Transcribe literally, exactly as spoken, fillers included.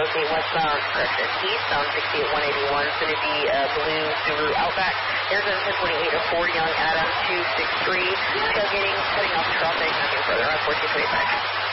locate westbound, correction, eastbound sixty-eight one eighty-one. It's going to be a blue Subaru Outback. Arizona ten twenty-eight oh four, Young Adam two six three. Tailgating, cutting off traffic, nothing further on fourteen twenty-five.